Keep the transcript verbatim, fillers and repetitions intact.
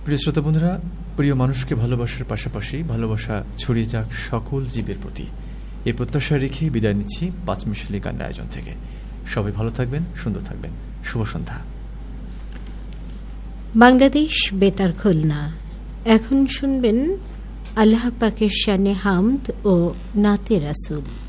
প্রিয় শ্রোতা বন্ধুরা, প্রিয় মানুষকে ভালোবাসার পাশাপাশি ভালোবাসা ছড়িয়ে যাক সকল জীবের প্রতি, এই প্রত্যাশা রেখে বিদায় নিচ্ছি পাঁচমিশালি গানের আয়োজন থেকে। সবাই ভালো থাকবেন, সুন্দর থাকবেন। শুভ সন্ধ্যা। বাংলাদেশ বেতার খুলনা। এখন শুনবেন আল্লাহ পাকের শানে হামদ ও নাতে রাসূল।